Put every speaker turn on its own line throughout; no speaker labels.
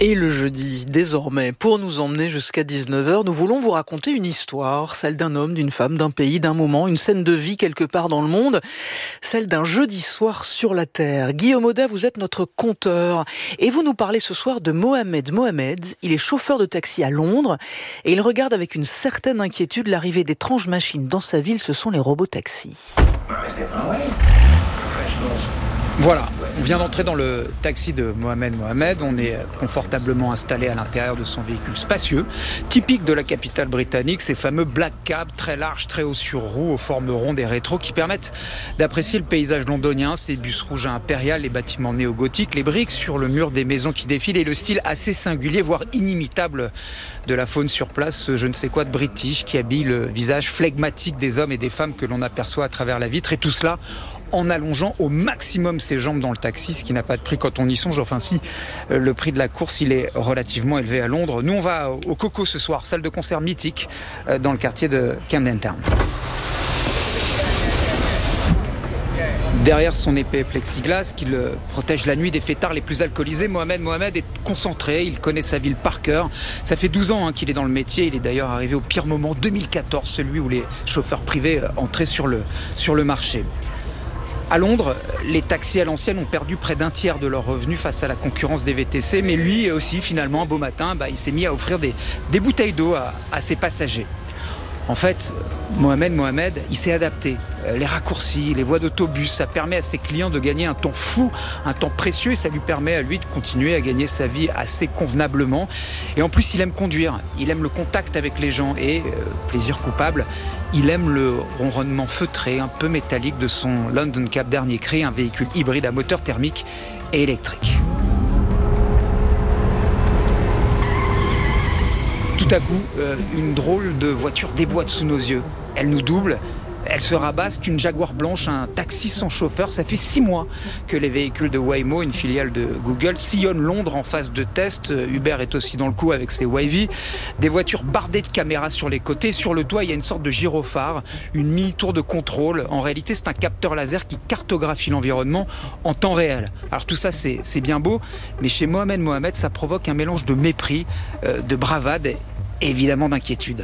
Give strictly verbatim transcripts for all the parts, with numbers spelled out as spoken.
Et le jeudi, désormais, pour nous emmener jusqu'à dix-neuf heures, nous voulons vous raconter une histoire, celle d'un homme, d'une femme, d'un pays, d'un moment, une scène de vie quelque part dans le monde, celle d'un jeudi soir sur la Terre. Guillaume Audet, vous êtes notre conteur et vous nous parlez ce soir de Mohamed Mohamed. Il est chauffeur de taxi à Londres et il regarde avec une certaine inquiétude l'arrivée d'étranges machines dans sa ville, ce sont les robots taxis.
Voilà, on vient d'entrer dans le taxi de Mohamed Mohamed. On est confortablement installé à l'intérieur de son véhicule spacieux, typique de la capitale britannique, ces fameux black cabs très larges, très hauts sur roues, aux formes rondes et rétro, qui permettent d'apprécier le paysage londonien, ces bus rouges à impérial, les bâtiments néo-gothiques, les briques sur le mur des maisons qui défilent et le style assez singulier, voire inimitable de la faune sur place, ce je ne sais quoi de british qui habille le visage flegmatique des hommes et des femmes que l'on aperçoit à travers la vitre, et tout cela en allongeant au maximum ses jambes dans le taxi, ce qui n'a pas de prix quand on y songe. Enfin si, le prix de la course, il est relativement élevé à Londres. Nous, on va au Coco ce soir, salle de concert mythique dans le quartier de Camden Town. Derrière son épais plexiglas qui le protège la nuit des fêtards les plus alcoolisés, Mohamed Mohamed est concentré, il connaît sa ville par cœur. Ça fait douze ans hein, qu'il est dans le métier, il est d'ailleurs arrivé au pire moment, deux mille quatorze, celui où les chauffeurs privés entraient sur le, sur le marché. À Londres, les taxis à l'ancienne ont perdu près d'un tiers de leurs revenus face à la concurrence des V T C, mais lui aussi, finalement, un beau matin, bah, il s'est mis à offrir des, des bouteilles d'eau à, à ses passagers. En fait, Mohamed Mohamed, il s'est adapté. Les raccourcis, les voies d'autobus, ça permet à ses clients de gagner un temps fou, un temps précieux, et ça lui permet à lui de continuer à gagner sa vie assez convenablement. Et en plus, il aime conduire, il aime le contact avec les gens et, euh, plaisir coupable, il aime le ronronnement feutré, un peu métallique de son London Cab dernier cri, un véhicule hybride à moteur thermique et électrique. Tout à coup, euh, une drôle de voiture déboîte sous nos yeux. Elle nous double, elle se rabat, c'est une Jaguar blanche, un taxi sans chauffeur. Ça fait six mois que les véhicules de Waymo, une filiale de Google, sillonnent Londres en phase de test. Uber est aussi dans le coup avec ses Wavy. Des voitures bardées de caméras sur les côtés. Sur le toit, il y a une sorte de gyrophare, une mini-tour de contrôle. En réalité, c'est un capteur laser qui cartographie l'environnement en temps réel. Alors tout ça, c'est, c'est bien beau, mais chez Mohamed Mohamed, ça provoque un mélange de mépris, euh, de bravade et évidemment d'inquiétude.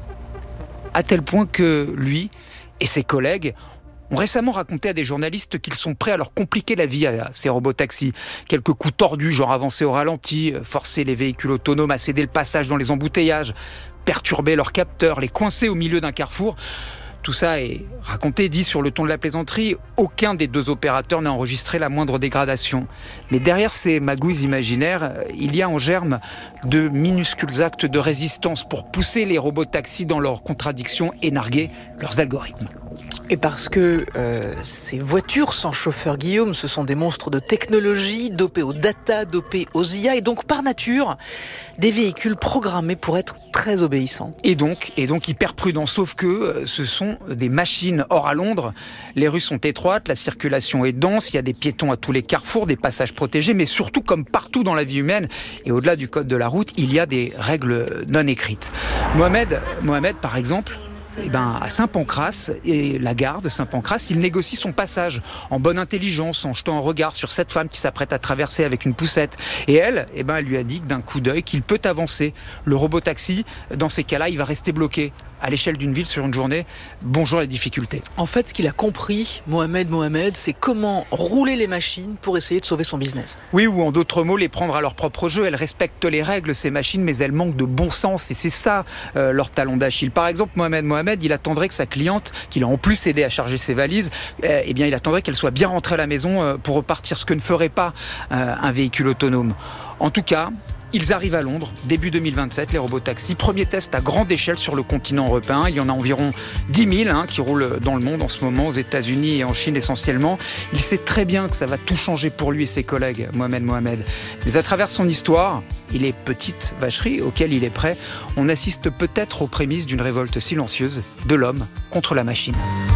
À tel point que lui et ses collègues ont récemment raconté à des journalistes qu'ils sont prêts à leur compliquer la vie à ces robots-taxis. Quelques coups tordus, genre avancer au ralenti, forcer les véhicules autonomes à céder le passage dans les embouteillages, perturber leurs capteurs, les coincer au milieu d'un carrefour. Tout ça est raconté, dit sur le ton de la plaisanterie. Aucun des deux opérateurs n'a enregistré la moindre dégradation. Mais derrière ces magouilles imaginaires, il y a en germe de minuscules actes de résistance pour pousser les robots taxis dans leurs contradictions et narguer leurs algorithmes.
Et parce que euh, ces voitures sans chauffeur, Guillaume, ce sont des monstres de technologie, dopés aux data, dopés aux I A, et donc par nature, des véhicules programmés pour être très obéissants.
Et donc, et donc hyper prudents, sauf que euh, ce sont des machines. Or à Londres, les rues sont étroites, la circulation est dense, il y a des piétons à tous les carrefours, des passages protégés, mais surtout, comme partout dans la vie humaine, et au-delà du code de la route, il y a des règles non écrites. Mohamed, Mohamed par exemple, Eh ben, à Saint-Pancras, et la gare de Saint-Pancras, il négocie son passage en bonne intelligence, en jetant un regard sur cette femme qui s'apprête à traverser avec une poussette. Et elle, eh ben, elle lui indique d'un coup d'œil qu'il peut avancer. Le robot-taxi, dans ces cas-là, il va rester bloqué à l'échelle d'une ville sur une journée. Bonjour les difficultés.
En fait, ce qu'il a compris, Mohamed Mohamed, c'est comment rouler les machines pour essayer de sauver son business.
Oui, ou en d'autres mots, les prendre à leur propre jeu. Elles respectent les règles, ces machines, mais elles manquent de bon sens. Et c'est ça, euh, leur talon d'Achille. Par exemple, Mohamed Mohamed, il attendrait que sa cliente, qu'il a en plus aidé à charger ses valises, euh, eh bien, il attendrait qu'elle soit bien rentrée à la maison euh, pour repartir, ce que ne ferait pas euh, un véhicule autonome. En tout cas, ils arrivent à Londres, début deux mille vingt-sept, les robots-taxis. Premier test à grande échelle sur le continent européen. Il y en a environ dix mille hein, qui roulent dans le monde en ce moment, aux États-Unis et en Chine essentiellement. Il sait très bien que ça va tout changer pour lui et ses collègues, Mohamed Mohamed. Mais à travers son histoire, et les petites vacheries auxquelles il est prêt, on assiste peut-être aux prémices d'une révolte silencieuse de l'homme contre la machine.